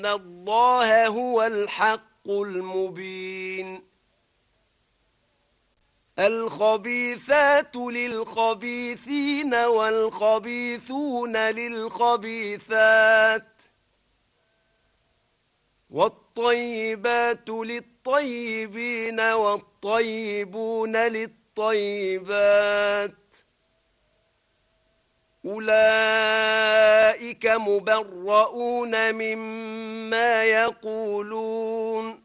الله هو الحق المبين الخبيثات للخبيثين والخبيثون للخبيثات والطيبات للطيبين والطيبون للطيبات أولئك مبرؤون مما يقولون